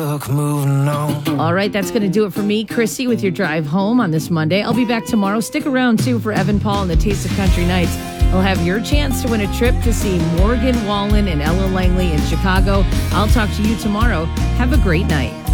stuck moving on. All right, that's going to do it for me, Chrissy, with your drive home on this Monday. I'll be back tomorrow. Stick around, too, for Evan Paul and the Taste of Country Nights. I'll have your chance to win a trip to see Morgan Wallen and Ella Langley in Chicago. I'll talk to you tomorrow. Have a great night.